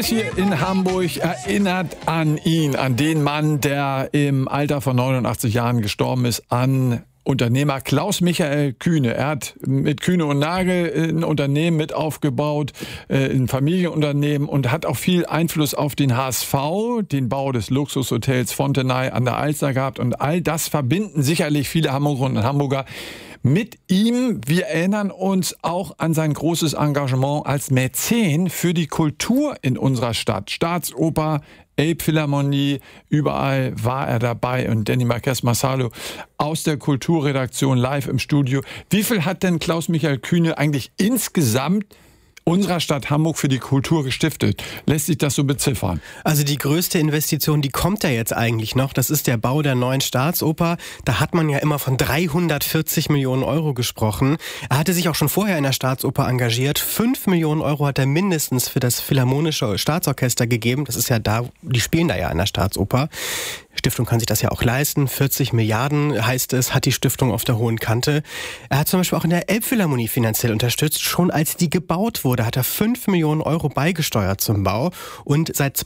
Alles hier in Hamburg erinnert an ihn, an den Mann, der im Alter von 89 Jahren gestorben ist, an Unternehmer Klaus-Michael Kühne. Er hat mit Kühne und Nagel ein Unternehmen mit aufgebaut, ein Familienunternehmen, und hat auch viel Einfluss auf den HSV, den Bau des Luxushotels Fontenay an der Alster gehabt. Und all das verbinden sicherlich viele Hamburgerinnen und Hamburger mit ihm. Wir erinnern uns auch an sein großes Engagement als Mäzen für die Kultur in unserer Stadt. Staatsoper, Elbphilharmonie, überall war er dabei. Und Danny Marques Marsalo aus der Kulturredaktion live im Studio. Wie viel hat denn Klaus-Michael Kühne eigentlich insgesamt unserer Stadt Hamburg für die Kultur gestiftet? Lässt sich das so beziffern? Also die größte Investition, die kommt ja jetzt eigentlich noch. Das ist der Bau der neuen Staatsoper. Da hat man ja immer von 340 Millionen Euro gesprochen. Er hatte sich auch schon vorher in der Staatsoper engagiert. 5 Millionen Euro hat er mindestens für das Philharmonische Staatsorchester gegeben. Das ist ja da, die spielen da ja in der Staatsoper. Stiftung kann sich das ja auch leisten. 40 Milliarden, heißt es, hat die Stiftung auf der hohen Kante. Er hat zum Beispiel auch in der Elbphilharmonie finanziell unterstützt. Schon als die gebaut wurde, hat er 5 Millionen Euro beigesteuert zum Bau. Und seit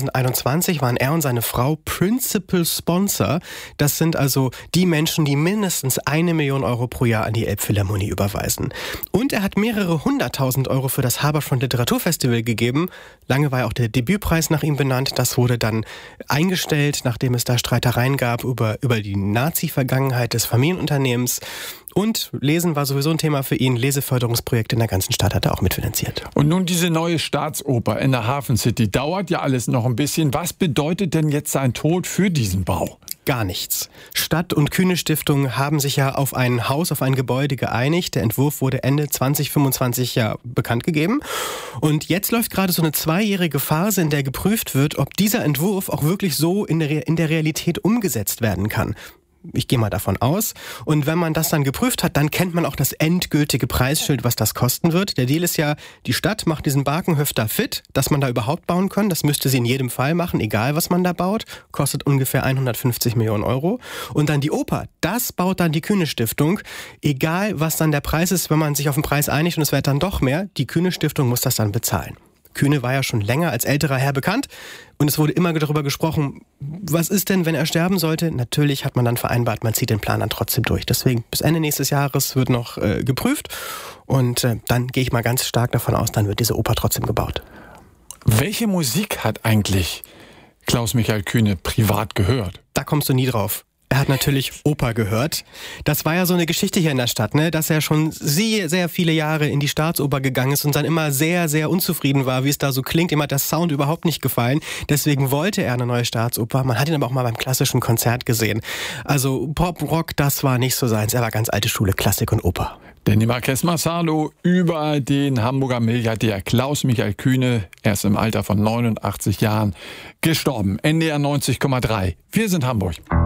2021 waren er und seine Frau Principal Sponsor. Das sind also die Menschen, die mindestens 1 Million Euro pro Jahr an die Elbphilharmonie überweisen. Und er hat mehrere 100.000 Euro für das Harbourfront Literaturfestival gegeben. Lange war ja auch der Debütpreis nach ihm benannt. Das wurde dann eingestellt, nachdem es da Streitereien gab über die Nazi-Vergangenheit des Familienunternehmens. Und Lesen war sowieso ein Thema für ihn. Leseförderungsprojekte in der ganzen Stadt hat er auch mitfinanziert. Und nun diese neue Staatsoper in der Hafen City. Dauert ja alles noch ein bisschen. Was bedeutet denn jetzt sein Tod für diesen Bau? Gar nichts. Stadt- und Kühne-Stiftung haben sich ja auf ein Haus, auf ein Gebäude geeinigt. Der Entwurf wurde Ende 2025 ja bekannt gegeben. Und jetzt läuft gerade so eine 2-jährige Phase, in der geprüft wird, ob dieser Entwurf auch wirklich so in der Realität umgesetzt werden kann. Ich gehe mal davon aus. Und wenn man das dann geprüft hat, dann kennt man auch das endgültige Preisschild, was das kosten wird. Der Deal ist ja, die Stadt macht diesen Barkenhöfter fit, dass man da überhaupt bauen kann. Das müsste sie in jedem Fall machen, egal was man da baut. Kostet ungefähr 150 Millionen Euro. Und dann die Oper, das baut dann die Kühne-Stiftung. Egal, was dann der Preis ist, wenn man sich auf den Preis einigt und es wird dann doch mehr, die Kühne-Stiftung muss das dann bezahlen. Kühne war ja schon länger als älterer Herr bekannt und es wurde immer darüber gesprochen, was ist denn, wenn er sterben sollte? Natürlich hat man dann vereinbart, man zieht den Plan dann trotzdem durch. Deswegen bis Ende nächstes Jahres wird noch geprüft und dann gehe ich mal ganz stark davon aus, dann wird diese Oper trotzdem gebaut. Welche Musik hat eigentlich Klaus-Michael Kühne privat gehört? Da kommst du nie drauf. Er hat natürlich Oper gehört. Das war ja so eine Geschichte hier in der Stadt, ne? Dass er schon sehr viele Jahre in die Staatsoper gegangen ist und dann immer sehr unzufrieden war, wie es da so klingt. Ihm hat der Sound überhaupt nicht gefallen. Deswegen wollte er eine neue Staatsoper. Man hat ihn aber auch mal beim klassischen Konzert gesehen. Also Pop, Rock, das war nicht so seins. Er war ganz alte Schule, Klassik und Oper. Danny Marques Marsalo über den Hamburger Milliardär Klaus-Michael Kühne. Er ist im Alter von 89 Jahren gestorben. NDR 90,3. Wir sind Hamburg.